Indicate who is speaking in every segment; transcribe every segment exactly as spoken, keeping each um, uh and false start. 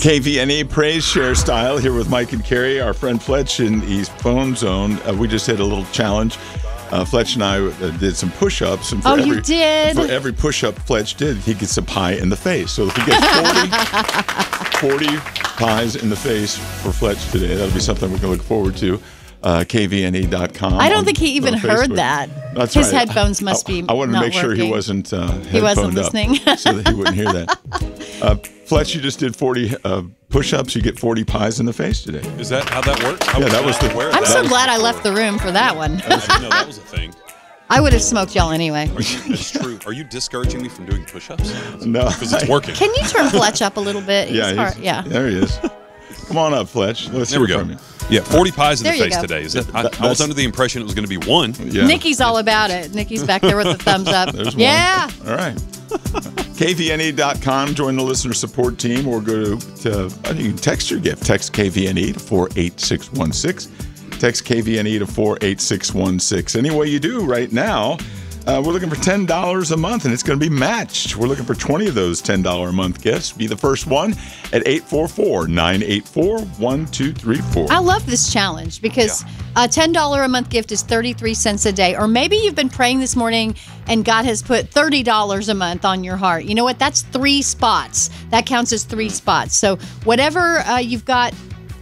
Speaker 1: K V N E Praise Share Style here with Mike and Carrie, our friend Fletch in East Phone Zone. Uh, we just did a little challenge. Uh, Fletch and I uh, did some push-ups. And for
Speaker 2: oh,
Speaker 1: every,
Speaker 2: you did?
Speaker 1: For every push-up Fletch did, he gets a pie in the face. So if he gets forty, forty pies in the face for Fletch today, that'll be something we can look forward to. Uh, K V N E dot com.
Speaker 2: I don't
Speaker 1: on,
Speaker 2: think he even heard that.
Speaker 1: That's
Speaker 2: His
Speaker 1: right.
Speaker 2: headphones must
Speaker 1: I,
Speaker 2: be
Speaker 1: I wanted to
Speaker 2: not
Speaker 1: make sure
Speaker 2: working.
Speaker 1: he wasn't uh,
Speaker 2: He wasn't
Speaker 1: headphoned
Speaker 2: listening.
Speaker 1: up so that he wouldn't hear that. Uh, Fletch, you just did forty uh, push-ups. You get forty pies in the face today.
Speaker 3: Is that how that works? I
Speaker 1: Yeah, that was the-
Speaker 3: aware of
Speaker 2: I'm
Speaker 3: that.
Speaker 2: so glad I left the room for that one.
Speaker 3: I didn't know that was a thing.
Speaker 2: I would have smoked y'all anyway.
Speaker 3: That's true. Are you discouraging me from doing push-ups?
Speaker 1: No.
Speaker 3: Because it's working.
Speaker 2: Can you turn Fletch up a little bit?
Speaker 1: Yeah,
Speaker 2: He's hard.
Speaker 1: he's-
Speaker 2: Yeah.
Speaker 1: There he is. Come on up, Fletch. Let's
Speaker 3: There
Speaker 1: hear
Speaker 3: we go.
Speaker 1: from you.
Speaker 3: Yeah, forty pies in
Speaker 2: There
Speaker 3: the
Speaker 2: you
Speaker 3: face
Speaker 2: go.
Speaker 3: today. Is that? I,
Speaker 1: That-
Speaker 3: I was
Speaker 1: that's-
Speaker 3: under the impression it was going to be one.
Speaker 1: Yeah.
Speaker 2: Nikki's all about it. Nikki's back there with the thumbs up.
Speaker 1: There's one.
Speaker 2: Yeah.
Speaker 1: All right. K V N E dot com. Join the listener support team or go to, to uh, you can text your gift. Text K V N E to four eight six one six. Text K V N E to four eight six one six. Any way you do right now, uh, we're looking for ten dollars a month, and it's going to be matched. We're looking for twenty of those ten dollars a month gifts. Be the first one at eight four four, nine eight four, one two three four.
Speaker 2: I love this challenge because a ten dollars a month gift is thirty-three cents a day. Or maybe you've been praying this morning and God has put thirty dollars a month on your heart. You know what? That's three spots. That counts as three spots. So whatever uh, you've got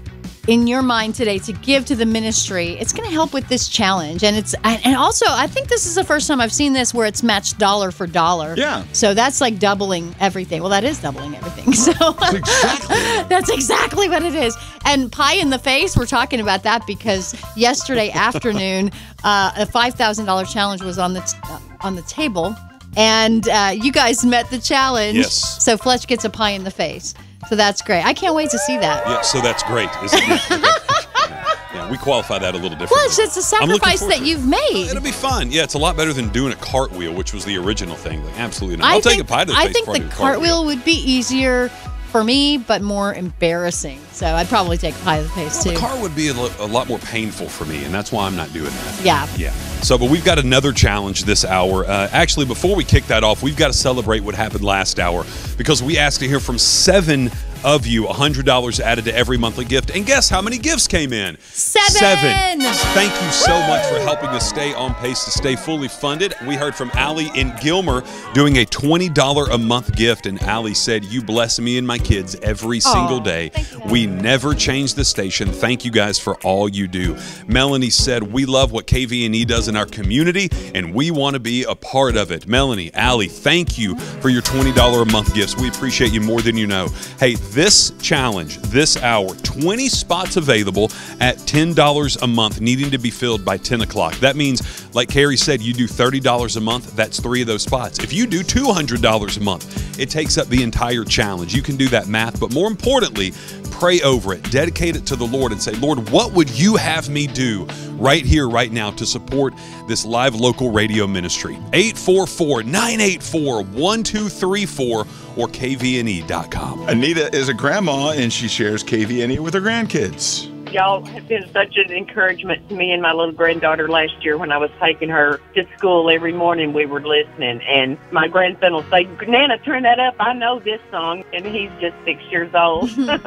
Speaker 2: in your mind today to give to the ministry, it's going to help with this challenge. And it's and also, I think this is the first time I've seen this where it's matched dollar for dollar.
Speaker 1: Yeah.
Speaker 2: So that's like doubling everything. Well, that is doubling everything. So
Speaker 1: That's exactly.
Speaker 2: that's exactly what it is. And pie in the face, we're talking about that because yesterday afternoon, uh, a five thousand dollars challenge was on the t- uh, on the table. And uh, you guys met the challenge.
Speaker 3: Yes.
Speaker 2: So Fletch gets a pie in the face. So that's great. I can't wait to see that.
Speaker 3: Yeah, so that's great, isn't it? yeah, yeah, we qualify that a little differently.
Speaker 2: Fletch, it's a
Speaker 3: I'm looking
Speaker 2: sacrifice
Speaker 3: forward
Speaker 2: that
Speaker 3: to it.
Speaker 2: you've made.
Speaker 3: It'll be fun. Yeah, it's a lot better than doing a cartwheel, which was the original thing. Like, absolutely not.
Speaker 2: I
Speaker 3: I'll
Speaker 2: think,
Speaker 3: take a pie to the
Speaker 2: I
Speaker 3: face
Speaker 2: think
Speaker 3: before I
Speaker 2: the
Speaker 3: do a
Speaker 2: cartwheel would be easier for me, but more embarrassing. So I'd probably take a pie to the face
Speaker 3: Well,
Speaker 2: too.
Speaker 3: the car would be a, lo- a lot more painful for me, and that's why I'm not doing that.
Speaker 2: Yeah.
Speaker 3: Yeah. So, but we've got another challenge this hour. Uh, actually, before we kick that off, we've got to celebrate what happened last hour because we asked to hear from seven of you, one hundred dollars added to every monthly gift. And guess how many gifts came in?
Speaker 2: Seven!
Speaker 3: Seven. Thank you so much for helping us stay on pace to stay fully funded. We heard from Allie in Gilmer doing a twenty dollars a month gift. And Allie said, you bless me and my kids every single day. We never change the station. Thank you guys for all you do. Melanie said, we love what K V N E does in our community, and we want to be a part of it. Melanie, Allie, thank you for your twenty dollars a month gifts. We appreciate you more than you know. Hey, this challenge, this hour, twenty spots available at ten dollars a month, needing to be filled by ten o'clock. That means, like Carrie said, you do thirty dollars a month, that's three of those spots. If you do two hundred dollars a month, it takes up the entire challenge. You can do that math, but more importantly, pray over it, dedicate it to the Lord and say, Lord, what would you have me do right here, right now to support this live local radio ministry? eight four four, nine eight four, one two three four or K V N E dot com.
Speaker 1: Anita is a grandma, and she shares K V N E with her grandkids.
Speaker 4: Y'all have been such an encouragement to me and my little granddaughter last year when I was taking her to school. Every morning we were listening, and my grandson will say, Nana, turn that up. I know this song. And he's just six years old.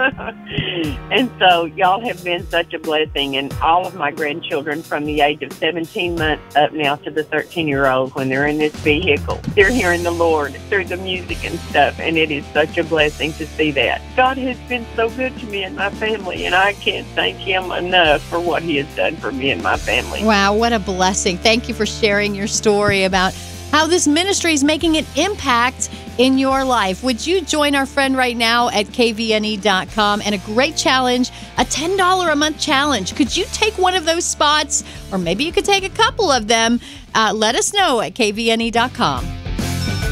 Speaker 4: And so y'all have been such a blessing. And all of my grandchildren from the age of seventeen months up now to the thirteen-year-old, when they're in this vehicle, they're hearing the Lord through the music and stuff. And it is such a blessing to see that. God has been so good to me and my family, and I can't thank him enough for what he has done for me and my family.
Speaker 2: Wow, what a blessing. Thank you for sharing your story about how this ministry is making an impact in your life. Would you join our friend right now at K V N E dot com and a great challenge, a ten dollars a month challenge? Could you take one of those spots, or maybe you could take a couple of them? Uh, let us know at K V N E dot com.